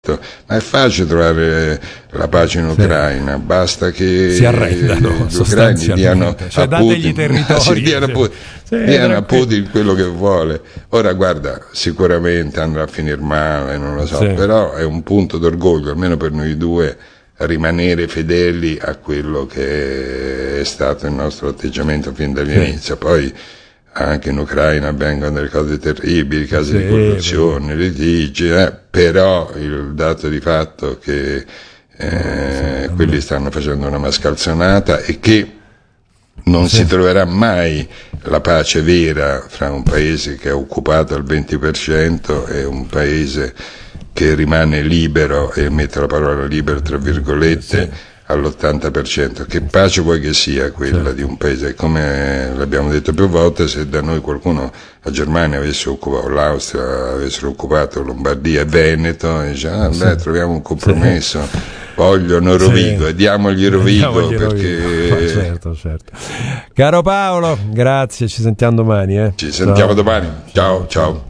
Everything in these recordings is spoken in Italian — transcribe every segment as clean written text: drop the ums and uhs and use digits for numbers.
Ma è facile trovare la pace in Ucraina, basta che si arrendano, gli ucraini diano cioè, a Putin, diano a Putin quello che vuole. Ora guarda, sicuramente andrà a finire male, non lo so, però è un punto d'orgoglio, almeno per noi due, rimanere fedeli a quello che è stato il nostro atteggiamento fin dall'inizio. Poi anche in Ucraina avvengono delle cose terribili, casi di corruzione, litigi, però il dato di fatto che quelli stanno facendo una mascalzonata e che non si troverà mai la pace vera fra un paese che è occupato al 20% e un paese che rimane libero, e metto la parola libero tra virgolette, all'80%. Che pace vuoi che sia quella di un paese? Come l'abbiamo detto più volte, se da noi qualcuno, la Germania avesse occupato, l'Austria avessero occupato Lombardia e Veneto, e dice, troviamo un compromesso, vogliono Rovigo e diamogli Rovigo, perché certo. Caro Paolo, grazie, ci sentiamo domani. Ci sentiamo domani, ciao.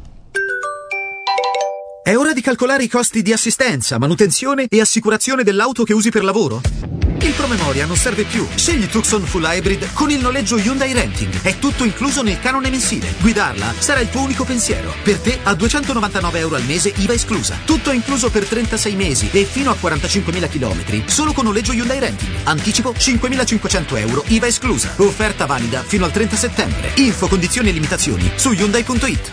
È ora di calcolare i costi di assistenza, manutenzione e assicurazione dell'auto che usi per lavoro? Il promemoria non serve più. Scegli Tucson Full Hybrid con il noleggio Hyundai Renting. È tutto incluso nel canone mensile. Guidarla sarà il tuo unico pensiero. Per te a €299 al mese, IVA esclusa. Tutto incluso per 36 mesi e fino a 45.000 km solo con noleggio Hyundai Renting. Anticipo €5.500, IVA esclusa. Offerta valida fino al 30 settembre. Info, condizioni e limitazioni su Hyundai.it.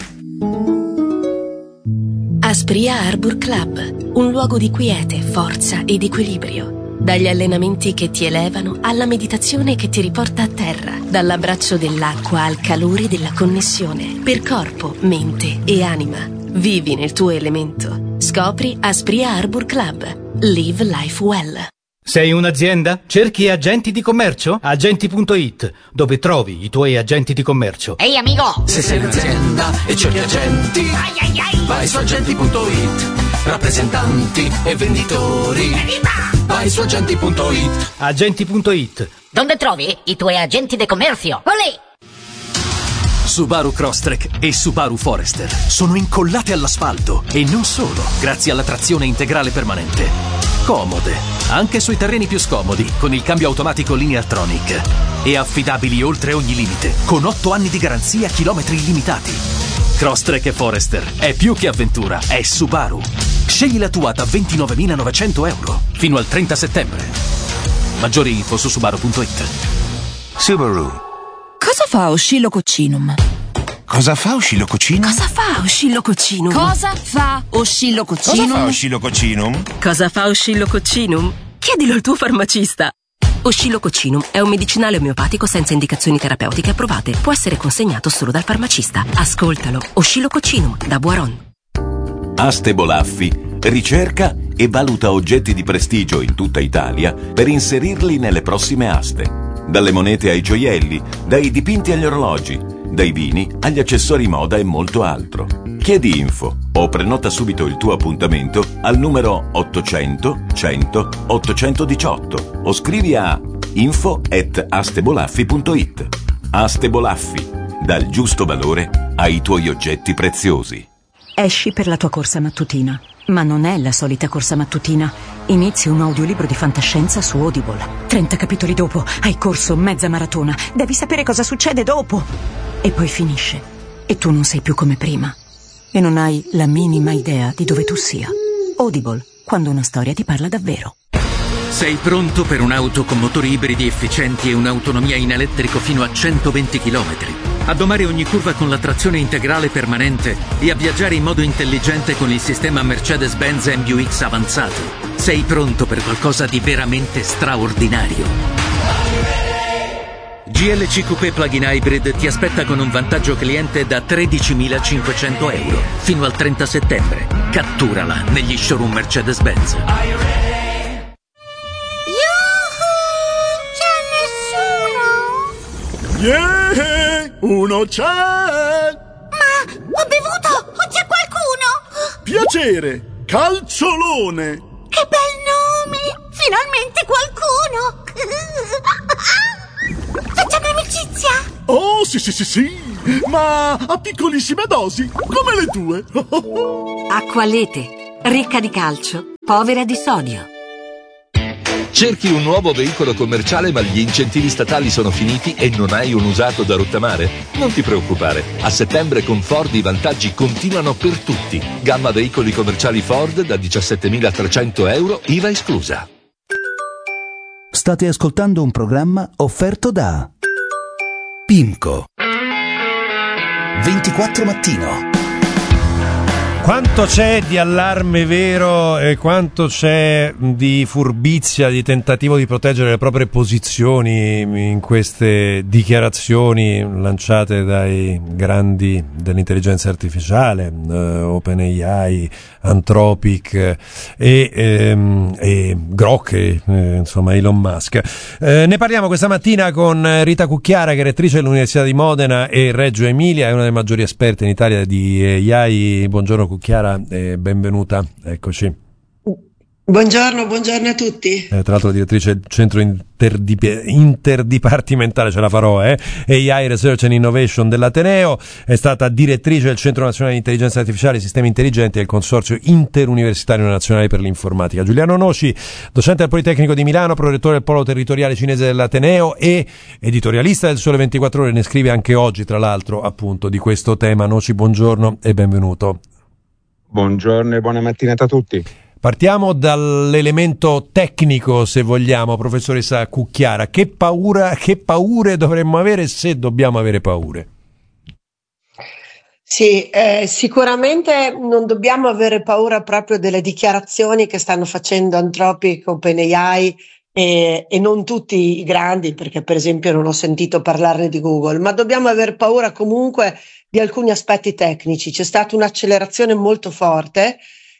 Aspria Arbor Club, un luogo di quiete, forza ed equilibrio. Dagli allenamenti che ti elevano alla meditazione che ti riporta a terra. Dall'abbraccio dell'acqua al calore della connessione. Per corpo, mente e anima. Vivi nel tuo elemento. Scopri Aspria Arbor Club. Live life well. Sei un'azienda? Cerchi agenti di commercio? Agenti.it, dove trovi i tuoi agenti di commercio. Ehi amico! Se sei un'azienda e cerchi agenti, vai su agenti.it. Rappresentanti e venditori, vai su agenti.it. Agenti.it. Dove trovi i tuoi agenti di commercio? Olè! Subaru Crosstrek e Subaru Forester sono incollate all'asfalto e non solo, grazie alla trazione integrale permanente. Comode, anche sui terreni più scomodi, con il cambio automatico Lineartronic. E affidabili oltre ogni limite, con 8 anni di garanzia, chilometri illimitati. Crosstrek e Forester è più che avventura, è Subaru. Scegli la tua da €29.900 fino al 30 settembre. Maggiori info su Subaru.it. Subaru. Cosa fa Oscillococcinum? Cosa fa Oscillococcinum? Cosa fa Oscillococcinum? Cosa fa Oscillococcinum? Cosa fa Oscillococcinum? Chiedilo al tuo farmacista. Oscillococcinum è un medicinale omeopatico senza indicazioni terapeutiche approvate. Può essere consegnato solo dal farmacista. Ascoltalo. Oscillococcinum da Boiron. Aste Bolaffi ricerca e valuta oggetti di prestigio in tutta Italia per inserirli nelle prossime aste. Dalle monete ai gioielli, dai dipinti agli orologi, dai vini agli accessori moda e molto altro. Chiedi info o prenota subito il tuo appuntamento al numero 800 100 818 o scrivi a info@astebolaffi.it. Aste Bolaffi, dal giusto valore ai tuoi oggetti preziosi. Esci per la tua corsa mattutina, ma non è la solita corsa mattutina. Inizi un audiolibro di fantascienza su Audible. 30 capitoli dopo hai corso mezza maratona. Devi sapere cosa succede dopo. E poi finisce. E tu non sei più come prima. E non hai la minima idea di dove tu sia. Audible, quando una storia ti parla davvero. Sei pronto per un'auto con motori ibridi efficienti e un'autonomia in elettrico fino a 120 km? A domare ogni curva con la trazione integrale permanente e a viaggiare in modo intelligente con il sistema Mercedes-Benz MBUX avanzato. Sei pronto per qualcosa di veramente straordinario. GLC Coupé Plug-in Hybrid ti aspetta con un vantaggio cliente da €13.500 fino al 30 settembre. Catturala negli showroom Mercedes-Benz. Yeah! Uno c'è! Ma ho bevuto! O c'è qualcuno? Piacere! Calciolone! Che bel nome! Finalmente qualcuno! Facciamo amicizia? Oh, sì! Ma a piccolissime dosi, come le tue! Acqualete ricca di calcio, povera di sodio. Cerchi un nuovo veicolo commerciale ma gli incentivi statali sono finiti e non hai un usato da rottamare? Non ti preoccupare, a settembre con Ford i vantaggi continuano per tutti. Gamma veicoli commerciali Ford da 17.300 euro, IVA esclusa. State ascoltando un programma offerto da PIMCO 24 Mattino. Quanto c'è di allarme vero e quanto c'è di furbizia, di tentativo di proteggere le proprie posizioni in queste dichiarazioni lanciate dai grandi dell'intelligenza artificiale, OpenAI, Anthropic e Grok, insomma Elon Musk. Ne parliamo questa mattina con Rita Cucchiara, che è rettrice dell'Università di Modena e Reggio Emilia, è una delle maggiori esperte in Italia di AI. Buongiorno Chiara, benvenuta, eccoci. Buongiorno a tutti. Tra l'altro direttrice del centro interdipartimentale, ce la farò, AI Research and Innovation dell'Ateneo, è stata direttrice del Centro Nazionale di Intelligenza Artificiale e Sistemi Intelligenti del Consorzio Interuniversitario Nazionale per l'Informatica. Giuliano Noci, docente al Politecnico di Milano, prorettore del Polo Territoriale Cinese dell'Ateneo e editorialista del Sole 24 Ore, ne scrive anche oggi, tra l'altro, appunto, di questo tema. Noci, buongiorno e benvenuto. Buongiorno e buona mattinata a tutti. Partiamo dall'elemento tecnico, se vogliamo, professoressa Cucchiara. Che paure dovremmo avere, se dobbiamo avere paure? Sì, sicuramente non dobbiamo avere paura proprio delle dichiarazioni che stanno facendo Anthropic, OpenAI e non tutti i grandi, perché per esempio non ho sentito parlarne di Google, ma dobbiamo aver paura comunque di alcuni aspetti tecnici. C'è stata un'accelerazione molto forte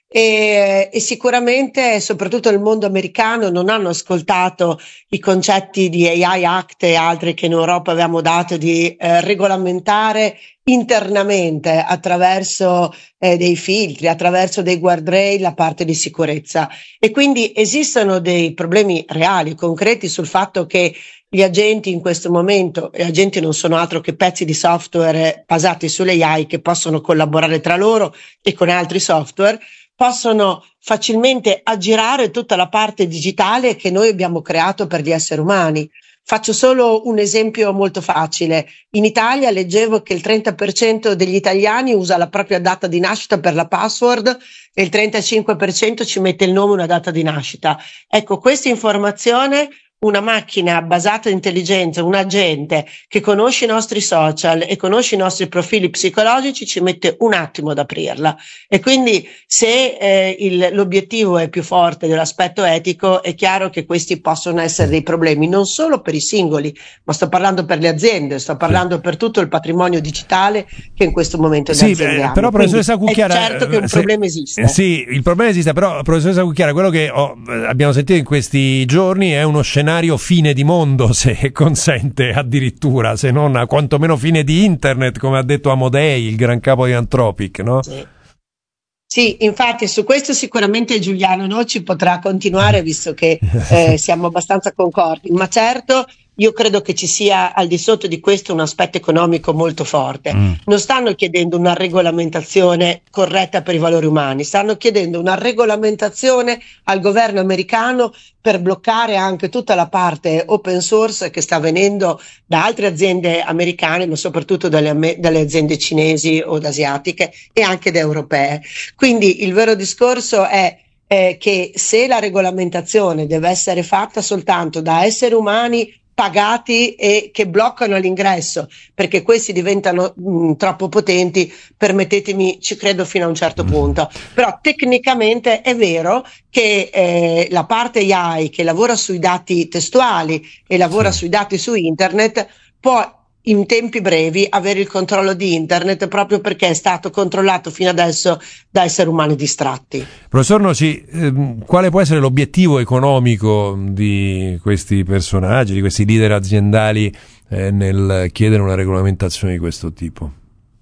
e sicuramente, soprattutto nel mondo americano, non hanno ascoltato i concetti di AI Act e altri che in Europa abbiamo dato di regolamentare internamente attraverso dei filtri, attraverso dei guardrail la parte di sicurezza. E quindi esistono dei problemi reali, concreti, sul fatto che gli agenti in questo momento, gli agenti non sono altro che pezzi di software basati sulle AI che possono collaborare tra loro e con altri software, possono facilmente aggirare tutta la parte digitale che noi abbiamo creato per gli esseri umani. Faccio solo un esempio molto facile. In Italia leggevo che il 30% degli italiani usa la propria data di nascita per la password e il 35% ci mette il nome e una data di nascita. Ecco, questa informazione, una macchina basata in intelligenza, un agente che conosce i nostri social e conosce i nostri profili psicologici, ci mette un attimo ad aprirla. E quindi se l'obiettivo è più forte dell'aspetto etico, è chiaro che questi possono essere dei problemi non solo per i singoli, ma sto parlando per le aziende, sto parlando per tutto il patrimonio digitale che in questo momento le aziende hanno. Però professoressa Cucchiara, è certo che un problema esiste. Sì, il problema esiste, però professoressa Cucchiara, quello che abbiamo sentito in questi giorni è uno scenario fine di mondo, se consente, addirittura, se non quantomeno fine di internet, come ha detto Amodei, il gran capo di Anthropic, no? Sì, infatti su questo sicuramente Giuliano Noci potrà continuare, visto che siamo abbastanza concordi, ma certo io credo che ci sia al di sotto di questo un aspetto economico molto forte. Non stanno chiedendo una regolamentazione corretta per i valori umani, stanno chiedendo una regolamentazione al governo americano per bloccare anche tutta la parte open source che sta avvenendo da altre aziende americane, ma soprattutto dalle aziende cinesi o asiatiche e anche da europee. Quindi il vero discorso è che se la regolamentazione deve essere fatta soltanto da esseri umani pagati e che bloccano l'ingresso perché questi diventano troppo potenti, permettetemi, ci credo fino a un certo punto, però tecnicamente è vero che la parte AI che lavora sui dati testuali e lavora sui dati su internet può in tempi brevi avere il controllo di internet, proprio perché è stato controllato fino adesso da esseri umani distratti. Professor Noci, quale può essere l'obiettivo economico di questi personaggi, di questi leader aziendali nel chiedere una regolamentazione di questo tipo?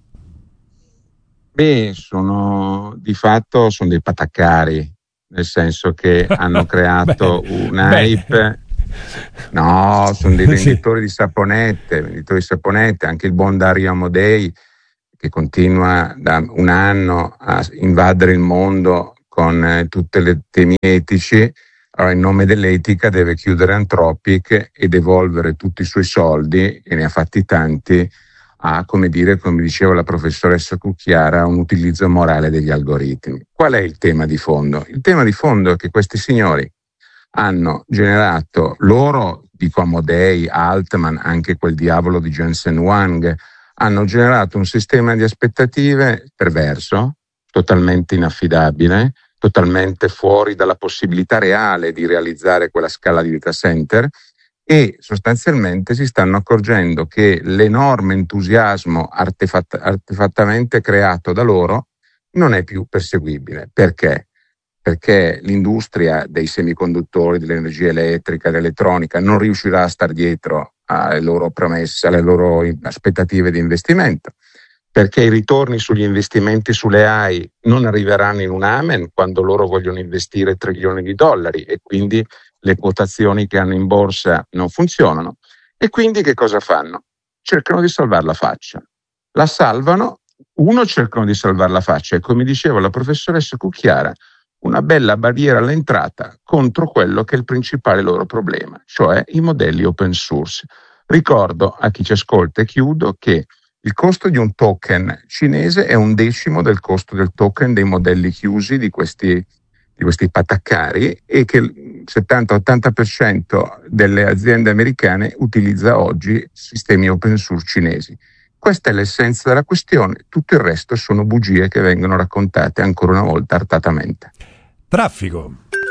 Beh, di fatto sono dei pataccari, nel senso che hanno creato un hype. No, sono dei venditori di saponette, anche il buon Dario Amodei che continua da un anno a invadere il mondo con tutte le temi etici, allora in nome dell'etica deve chiudere Anthropic e devolvere tutti i suoi soldi, e ne ha fatti tanti, a, come diceva la professoressa Cucchiara, un utilizzo morale degli algoritmi. Qual è il tema di fondo? Il tema di fondo è che questi signori hanno generato, loro, dico Amodei, Altman, anche quel diavolo di Jensen Huang, hanno generato un sistema di aspettative perverso, totalmente inaffidabile, totalmente fuori dalla possibilità reale di realizzare quella scala di data center, e sostanzialmente si stanno accorgendo che l'enorme entusiasmo artefattamente creato da loro non è più perseguibile. Perché? Perché l'industria dei semiconduttori, dell'energia elettrica, dell'elettronica non riuscirà a star dietro alle loro promesse, alle loro aspettative di investimento, perché i ritorni sugli investimenti sulle AI non arriveranno in un amen quando loro vogliono investire $trilioni e quindi le quotazioni che hanno in borsa non funzionano. E quindi che cosa fanno? Cercano di salvare la faccia. La salvano, cercano di salvare la faccia, e come diceva la professoressa Cucchiara, una bella barriera all'entrata contro quello che è il principale loro problema, cioè i modelli open source. Ricordo a chi ci ascolta, e chiudo, che il costo di un token cinese è 1/10 del costo del token dei modelli chiusi di questi pataccari, e che il 70-80% delle aziende americane utilizza oggi sistemi open source cinesi. Questa è l'essenza della questione, tutto il resto sono bugie che vengono raccontate ancora una volta artatamente. Traffico.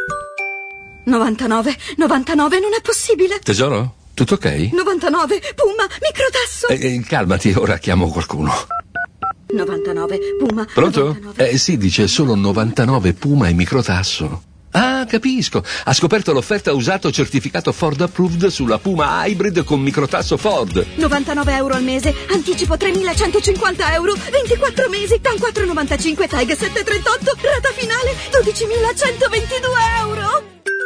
99, non è possibile. Tesoro, tutto ok? 99, Puma, microtasso. Calmati, ora chiamo qualcuno. 99, Puma. Pronto? 99. Sì, dice solo 99 Puma e microtasso. Ah, capisco. Ha scoperto l'offerta usato certificato Ford Approved sulla Puma Hybrid con microtasso Ford. 99 euro al mese, anticipo 3.150 euro, 24 mesi, TAN 4,95, TAG 7,38, rata finale 12.122 euro.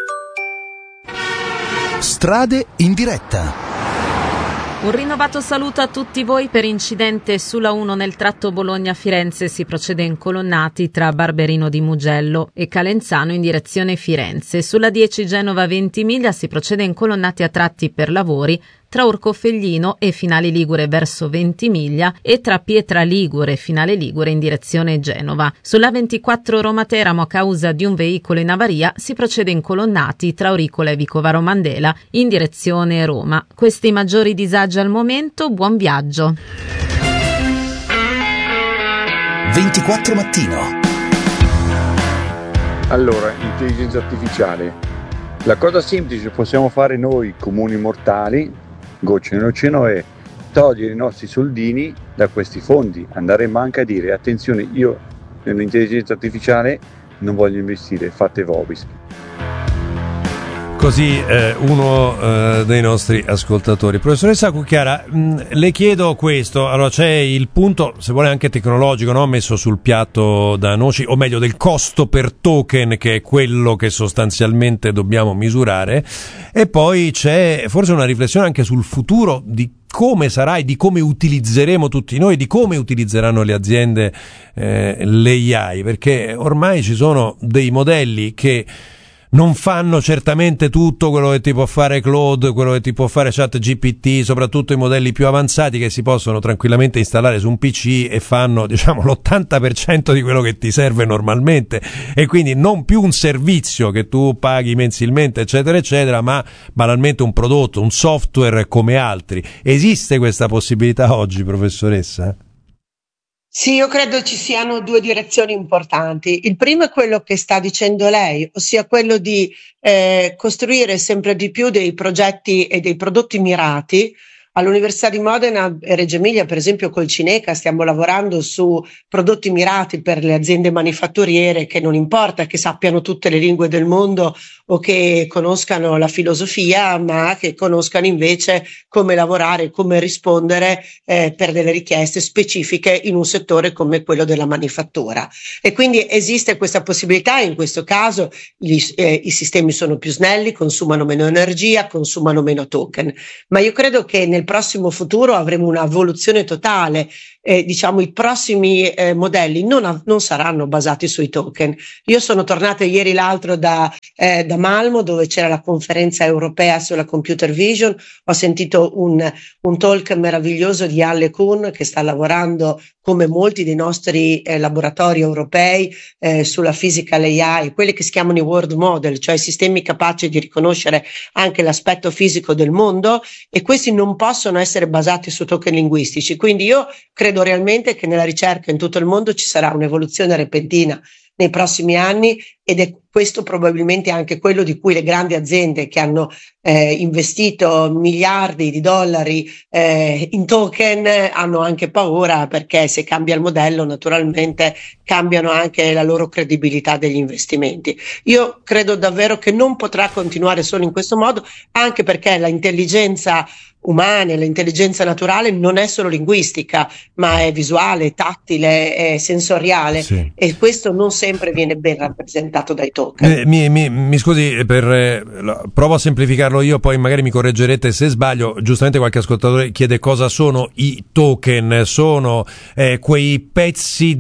Strade in diretta. Un rinnovato saluto a tutti voi. Per incidente sulla 1 nel tratto Bologna-Firenze si procede in colonnati tra Barberino di Mugello e Calenzano in direzione Firenze. Sulla 10 Genova-Ventimiglia si procede in colonnati a tratti per lavori tra Orcofelglino e Finale Ligure verso Ventimiglia e tra Pietra Ligure e Finale Ligure in direzione Genova. Sulla 24 Roma-Teramo, a causa di un veicolo in avaria, si procede in colonnati tra Auricola e Vicovaro Mandela in direzione Roma. Questi i maggiori disagi al momento. Buon viaggio. 24 Mattino. Allora, intelligenza artificiale. La cosa semplice che possiamo fare noi comuni mortali, gocce nell'oceano, è togliere i nostri soldini da questi fondi. Andremo anche a dire: attenzione, io nell'intelligenza artificiale non voglio investire, fate Vobis. Così uno dei nostri ascoltatori. Professoressa Cucchiara, le chiedo questo. Allora, c'è il punto, se vuole anche tecnologico, no? Messo sul piatto da Noci, o meglio del costo per token, che è quello che sostanzialmente dobbiamo misurare, e poi c'è forse una riflessione anche sul futuro di come sarà e di come utilizzeremo tutti noi, di come utilizzeranno le aziende l'AI, perché ormai ci sono dei modelli che non fanno certamente tutto quello che ti può fare Claude, quello che ti può fare ChatGPT, soprattutto i modelli più avanzati che si possono tranquillamente installare su un PC e fanno, diciamo, l'80% di quello che ti serve normalmente, e quindi non più un servizio che tu paghi mensilmente eccetera eccetera, ma banalmente un prodotto, un software come altri. Esiste questa possibilità oggi, professoressa? Sì, io credo ci siano due direzioni importanti. Il primo è quello che sta dicendo lei, ossia quello di costruire sempre di più dei progetti e dei prodotti mirati. All'Università di Modena e Reggio Emilia, per esempio, col Cineca stiamo lavorando su prodotti mirati per le aziende manifatturiere, che non importa che sappiano tutte le lingue del mondo o che conoscano la filosofia, ma che conoscano invece come lavorare, come rispondere per delle richieste specifiche in un settore come quello della manifattura. E quindi esiste questa possibilità. In questo caso i sistemi sono più snelli, consumano meno energia, consumano meno token, ma io credo che nel prossimo futuro avremo una evoluzione totale diciamo i prossimi modelli non saranno basati sui token. Io sono tornata ieri l'altro da Malmo, dove c'era la conferenza europea sulla computer vision. Ho sentito un talk meraviglioso di Jan LeCun, che sta lavorando come molti dei nostri laboratori europei sulla physical AI, quelli che si chiamano i world model, cioè sistemi capaci di riconoscere anche l'aspetto fisico del mondo, e questi non possono essere basati su token linguistici. Quindi io credo realmente che nella ricerca in tutto il mondo ci sarà un'evoluzione repentina nei prossimi anni, ed è questo probabilmente anche quello di cui le grandi aziende che hanno investito miliardi di dollari in token hanno anche paura, perché se cambia il modello naturalmente cambiano anche la loro credibilità degli investimenti. Io credo davvero che non potrà continuare solo in questo modo, anche perché la intelligenza umana, l'intelligenza naturale non è solo linguistica, ma è visuale, tattile, è sensoriale, sì. E questo non sempre viene ben rappresentato dai token. Mi scusi, provo a semplificarlo io, poi magari mi correggerete se sbaglio. Giustamente qualche ascoltatore chiede cosa sono i token. Sono quei pezzi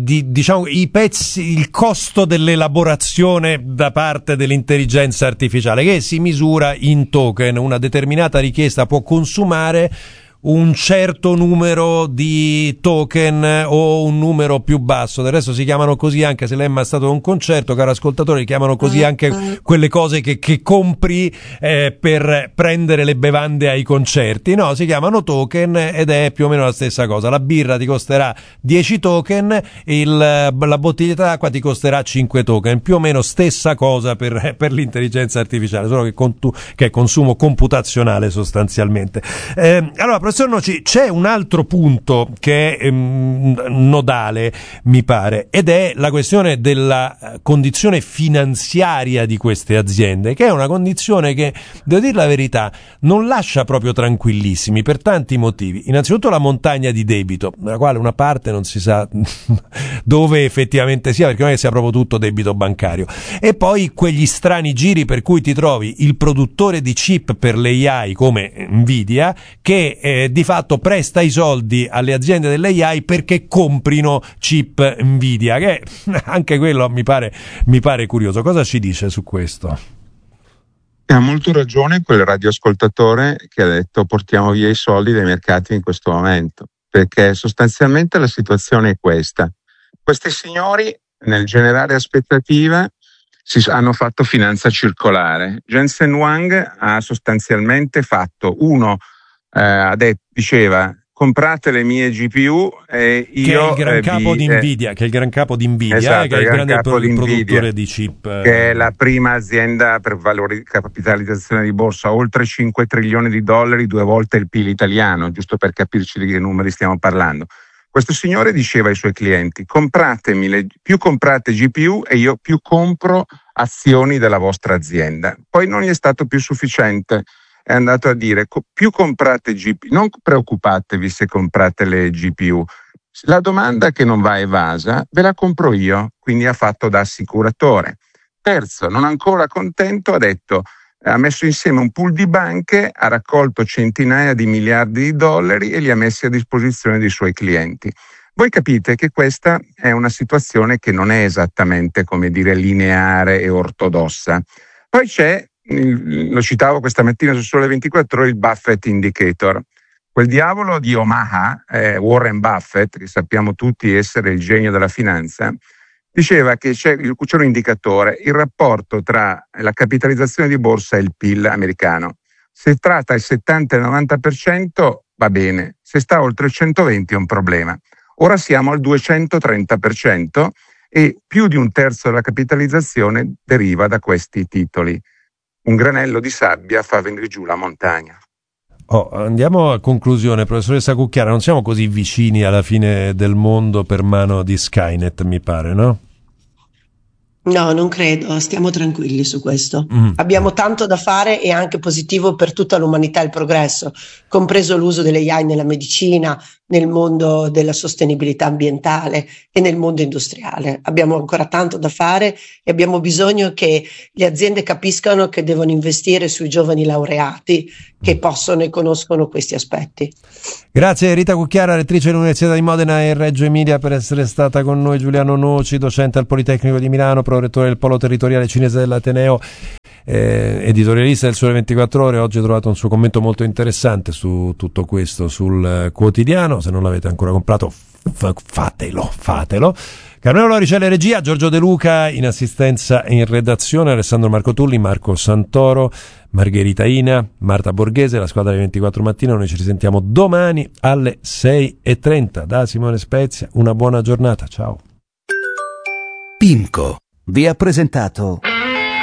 il costo dell'elaborazione da parte dell'intelligenza artificiale, che si misura in token. Una determinata richiesta può consumare un certo numero di token o un numero più basso. Del resto si chiamano così, anche se lei è mai stato a un concerto, caro ascoltatore, chiamano così anche quelle cose che compri per prendere le bevande ai concerti. No, si chiamano token ed è più o meno la stessa cosa. La birra ti costerà 10 token, la bottiglia d'acqua ti costerà 5 token, più o meno stessa cosa per l'intelligenza artificiale, solo che è consumo computazionale sostanzialmente. Allora, professor Noci, c'è un altro punto che è nodale, mi pare, ed è la questione della condizione finanziaria di queste aziende, che è una condizione che, devo dire la verità, non lascia proprio tranquillissimi per tanti motivi. Innanzitutto la montagna di debito, della quale una parte non si sa dove effettivamente sia, perché non è che sia proprio tutto debito bancario, e poi quegli strani giri per cui ti trovi il produttore di chip per l'AI come Nvidia, che di fatto presta i soldi alle aziende dell'AI perché comprino chip Nvidia, che anche quello mi pare curioso. Cosa ci dice su questo? Ha molto ragione quel radioascoltatore che ha detto portiamo via i soldi dai mercati in questo momento, perché sostanzialmente la situazione è questa. Questi signori, nel generare aspettativa, hanno fatto finanza circolare. Jensen Huang ha sostanzialmente fatto diceva comprate le mie GPU e io che è il gran capo di Nvidia, esatto, che è il grande produttore di chip, che è la prima azienda per capitalizzazione di borsa, oltre 5 trilioni di dollari, 2 volte il PIL italiano, giusto per capirci di che numeri stiamo parlando. Questo signore diceva ai suoi clienti: più comprate GPU e io più compro azioni della vostra azienda. Poi non gli è stato più sufficiente. È andato a dire: più comprate GPU, non preoccupatevi se comprate le GPU, la domanda che non va evasa ve la compro io, quindi ha fatto da assicuratore. Terzo, non ancora contento, ha messo insieme un pool di banche, ha raccolto centinaia di miliardi di dollari e li ha messi a disposizione dei suoi clienti. Voi capite che questa è una situazione che non è esattamente, come dire, lineare e ortodossa. Poi c'è, lo citavo questa mattina su Sole 24 Ore, il Buffett Indicator. Quel diavolo di Omaha, Warren Buffett, che sappiamo tutti essere il genio della finanza, diceva che c'è un indicatore, il rapporto tra la capitalizzazione di borsa e il PIL americano. Se tratta il 70 e il 90% va bene, se sta oltre il 120 è un problema. Ora siamo al 230% e più di un terzo della capitalizzazione deriva da questi titoli. Un granello di sabbia fa venire giù la montagna. Andiamo a conclusione, professoressa Cucchiara. Non siamo così vicini alla fine del mondo per mano di Skynet, mi pare, no? No, non credo, stiamo tranquilli su questo. Abbiamo tanto da fare e anche positivo per tutta l'umanità il progresso, compreso l'uso delle AI nella medicina, nel mondo della sostenibilità ambientale e nel mondo industriale. Abbiamo ancora tanto da fare e abbiamo bisogno che le aziende capiscano che devono investire sui giovani laureati che possono e conoscono questi aspetti. Grazie Rita Cucchiara, rettrice dell'Università di Modena e Reggio Emilia, per essere stata con noi. Giuliano Noci, docente al Politecnico di Milano, prorettore del Polo Territoriale Cinese dell'Ateneo, editorialista del Sole 24 Ore. Oggi ho trovato un suo commento molto interessante su tutto questo sul quotidiano. Se non l'avete ancora comprato, fatelo. Carmelo Loricella in regia, Giorgio De Luca in assistenza e in redazione, Alessandro Marco Tulli, Marco Santoro, Margherita Ina, Marta Borghese, la squadra del 24 Mattino. Noi ci risentiamo domani alle 6:30. Da Simone Spezia, una buona giornata, ciao. PIMCO vi ha presentato